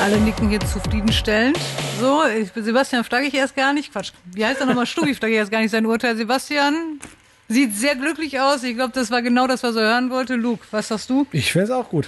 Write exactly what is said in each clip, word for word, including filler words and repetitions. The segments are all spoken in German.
Alle nicken hier zufriedenstellend. So, ich, Sebastian frage ich erst gar nicht. Quatsch. Wie heißt er nochmal? Stubi frage ich erst gar nicht sein Urteil. Sebastian sieht sehr glücklich aus. Ich glaube, das war genau das, was er hören wollte. Luke, was sagst du? Ich finde es auch gut.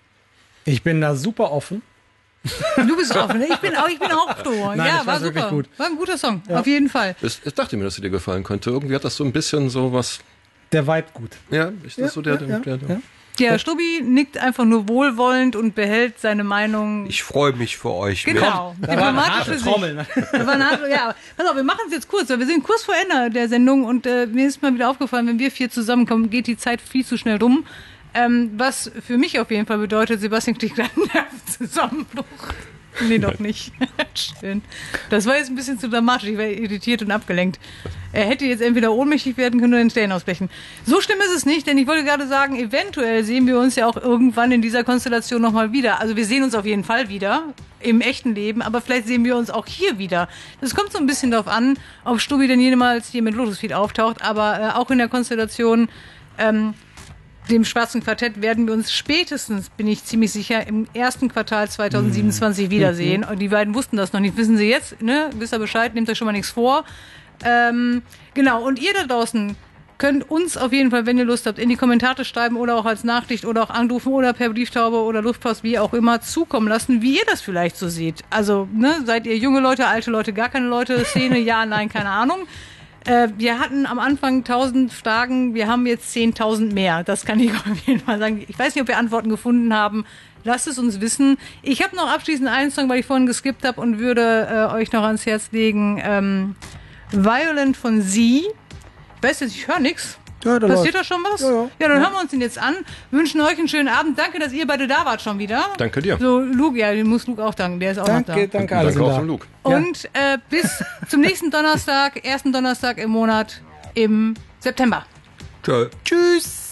Ich bin da super offen. Du bist offen. Ich bin auch, ich bin auch so. Nein, ja, ich war fand's wirklich super. gut. War ein guter Song, Ja. auf jeden Fall. Ich, ich dachte mir, dass sie dir gefallen könnte. Irgendwie hat das so ein bisschen so was. Der Vibe gut. Ja, ist das Ja, so der, ja, der, ja, der, der ja. Ja, Stubi nickt einfach nur wohlwollend und behält seine Meinung. Ich freue mich für euch. Genau. Da war eine Diplomatisch harte für sich. Trommel. Das war eine harte, ja, pass auf, wir machen es jetzt kurz, weil wir sind kurz vor Ende der Sendung und äh, mir ist mal wieder aufgefallen, wenn wir vier zusammenkommen, geht die Zeit viel zu schnell rum. Ähm, was für mich auf jeden Fall bedeutet, Sebastian kriegt einen Nervenzusammenbruch. Nee, doch nicht. Schön. Das war jetzt ein bisschen zu dramatisch. Ich war irritiert und abgelenkt. Er hätte jetzt entweder ohnmächtig werden können oder den Stellen ausbrechen. So schlimm ist es nicht, denn ich wollte gerade sagen, eventuell sehen wir uns ja auch irgendwann in dieser Konstellation nochmal wieder. Also wir sehen uns auf jeden Fall wieder im echten Leben, aber vielleicht sehen wir uns auch hier wieder. Das kommt so ein bisschen darauf an, ob Stubi denn jemals hier mit Lotusfeed auftaucht, aber äh, auch in der Konstellation ähm, dem Schwarzen Quartett werden wir uns spätestens, bin ich ziemlich sicher, im ersten Quartal zwanzig siebenundzwanzig wiedersehen. Und die beiden wussten das noch nicht. Wissen sie jetzt, ne? Wisst ihr Bescheid, nehmt euch schon mal nichts vor. Ähm, genau, und ihr da draußen könnt uns auf jeden Fall, wenn ihr Lust habt, in die Kommentare schreiben oder auch als Nachricht oder auch anrufen oder per Brieftaube oder Luftpost, wie auch immer, zukommen lassen, wie ihr das vielleicht so seht. Also, ne, seid ihr junge Leute, alte Leute, gar keine Leute, Szene, ja, nein, keine Ahnung. Äh, wir hatten am Anfang tausend Fragen, wir haben jetzt zehntausend mehr. Das kann ich auf jeden Fall sagen. Ich weiß nicht, ob wir Antworten gefunden haben. Lasst es uns wissen. Ich habe noch abschließend einen Song, weil ich vorhin geskippt habe und würde äh, euch noch ans Herz legen. Ähm, Violent von Sie. Ich weiß jetzt, ich höre nichts. Ja, da Passiert läuft. da schon was? Ja, ja. Ja, dann hören wir uns den jetzt an. Wünschen euch einen schönen Abend. Danke, dass ihr beide da wart schon wieder. Danke dir. So, Luke, ja, den muss Luke auch danken. Der ist auch Danke, noch da. danke, alle Danke sind auch da. von Luke. Und äh, bis zum nächsten Donnerstag, ersten Donnerstag im Monat im September. Tschö. Tschüss.